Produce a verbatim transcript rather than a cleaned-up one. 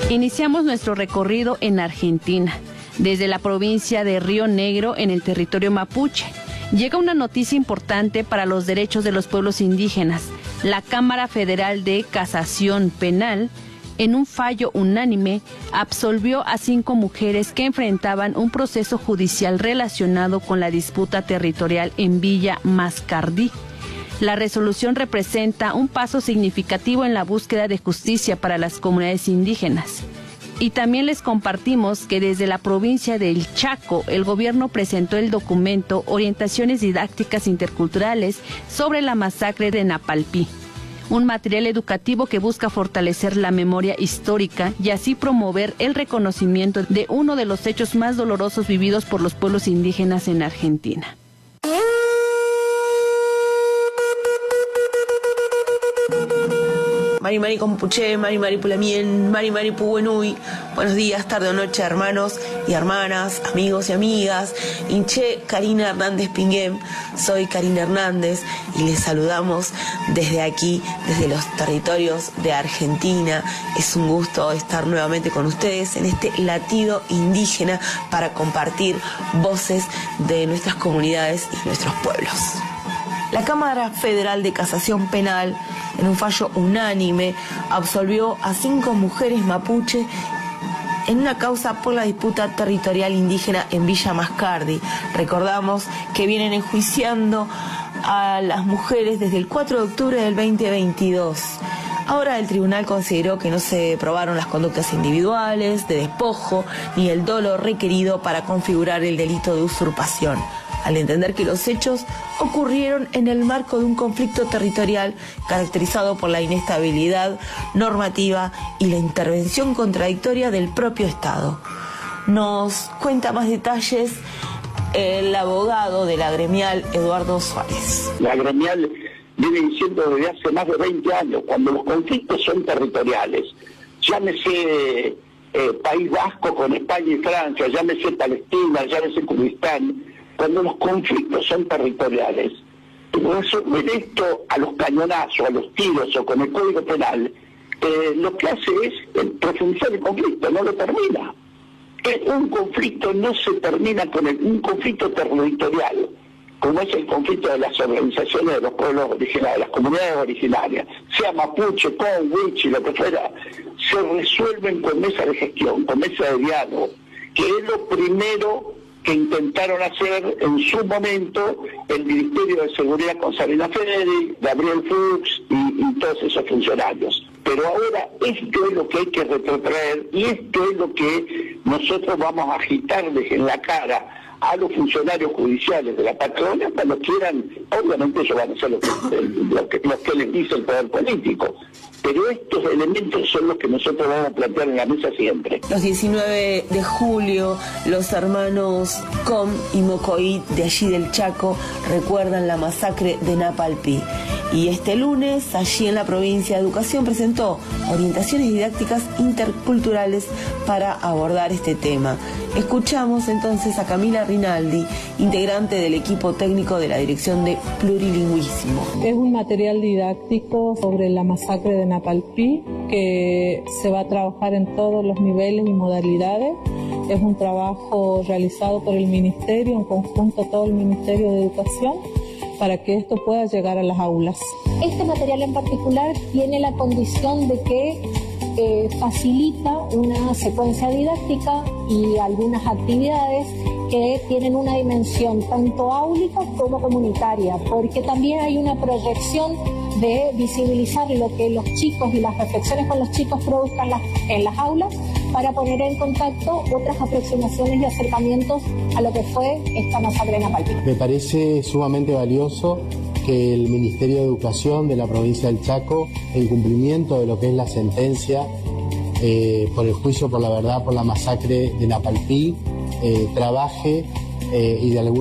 Iniciamos nuestro recorrido en Argentina, desde la provincia de Río Negro en el territorio mapuche. Llega una noticia importante para los derechos de los pueblos indígenas. La Cámara Federal de Casación Penal, en un fallo unánime, absolvió a cinco mujeres que enfrentaban un proceso judicial relacionado con la disputa territorial en Villa Mascardí. La resolución representa un paso significativo en la búsqueda de justicia para las comunidades indígenas. Y también les compartimos que desde la provincia del Chaco, el gobierno presentó el documento Orientaciones Didácticas Interculturales sobre la masacre de Napalpí, un material educativo que busca fortalecer la memoria histórica y así promover el reconocimiento de uno de los hechos más dolorosos vividos por los pueblos indígenas en Argentina. Mari Mari Compuché, Mari Mari Pulamien, Mari Mari Puguenui. Buenos días, tarde o noche, hermanos y hermanas, amigos y amigas. Inche Karina Hernández Pinguem, soy Karina Hernández y les saludamos desde aquí, desde los territorios de Argentina. Es un gusto estar nuevamente con ustedes en este latido indígena para compartir voces de nuestras comunidades y nuestros pueblos. La Cámara Federal de Casación Penal, en un fallo unánime, absolvió a cinco mujeres mapuche en una causa por la disputa territorial indígena en Villa Mascardi. Recordamos que vienen enjuiciando a las mujeres desde el cuatro de octubre del veinte veintidós. Ahora el tribunal consideró que no se probaron las conductas individuales, de despojo, ni el dolo requerido para configurar el delito de usurpación, al entender que los hechos ocurrieron en el marco de un conflicto territorial caracterizado por la inestabilidad normativa y la intervención contradictoria del propio Estado. Nos cuenta más detalles el abogado de la gremial, Eduardo Suárez. La gremial viene diciendo desde hace más de veinte años, cuando los conflictos son territoriales, llámese eh, País Vasco con España y Francia, llámese Palestina, llámese Kurdistán, cuando los conflictos son territoriales, resolver esto a los cañonazos, a los tiros o con el Código Penal, eh, lo que hace es eh, profundizar el conflicto, no lo termina. Eh, un conflicto no se termina con el, un conflicto territorial, como es el conflicto de las organizaciones de los pueblos originarios, de las comunidades originarias, sea mapuche, con, wichi, lo que fuera, se resuelven con mesa de gestión, con mesa de diálogo, que es lo primero que intentaron hacer en su momento el Ministerio de Seguridad con Sabina Federi, Gabriel Fuchs y, y todos esos funcionarios. Pero ahora esto es lo que hay que retrotraer y esto es lo que nosotros vamos a agitarles en la cara a los funcionarios judiciales de la Patagonia cuando quieran. Obviamente ellos van a hacer lo que, lo que, lo que les dice el poder político, pero estos elementos son los que nosotros vamos a plantear en la mesa siempre. Los diecinueve de julio, los hermanos Com y Mocoí de allí del Chaco recuerdan la masacre de Napalpí. Y este lunes, allí en la provincia de Educación, presentó orientaciones didácticas interculturales para abordar este tema. Escuchamos entonces a Camila Rinaldi, integrante del equipo técnico de la Dirección de Plurilingüismo. Es un material didáctico sobre la masacre de Napalpí que se va a trabajar en todos los niveles y modalidades. Es un trabajo realizado por el Ministerio, en conjunto todo el Ministerio de Educación, para que esto pueda llegar a las aulas. Este material en particular tiene la condición de que eh, facilita una secuencia didáctica y algunas actividades que tienen una dimensión tanto áulica como comunitaria, porque también hay una proyección de visibilizar lo que los chicos y las reflexiones con los chicos produzcan las, en las aulas, para poner en contacto otras aproximaciones y acercamientos a lo que fue esta masacre en Napalpí. Me parece sumamente valioso que el Ministerio de Educación de la provincia del Chaco, en cumplimiento de lo que es la sentencia eh, por el juicio por la verdad por la masacre de Napalpí, eh, trabaje eh, y de alguna